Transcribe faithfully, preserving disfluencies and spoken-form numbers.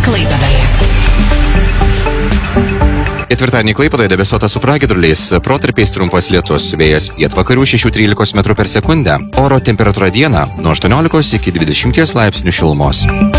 Klaipėdoje. Ketvirtadienį Klaipėdoje debesuota su pragiedruliais, protarpiais trumpas lietus, vėjas pietvakarių šešių trylikos metrų per sekundę, oro temperatūra dieną nuo aštuoniolikos iki dvidešimties laipsnių šilumos.